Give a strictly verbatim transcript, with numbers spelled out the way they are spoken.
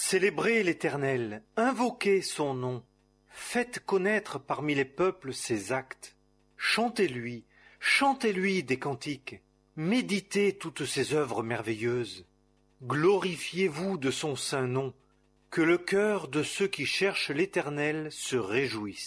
Célébrez l'Éternel, invoquez son nom, faites connaître parmi les peuples ses actes. Chantez-lui, chantez-lui des cantiques, méditez toutes ses œuvres merveilleuses. Glorifiez-vous de son saint nom, que le cœur de ceux qui cherchent l'Éternel se réjouisse.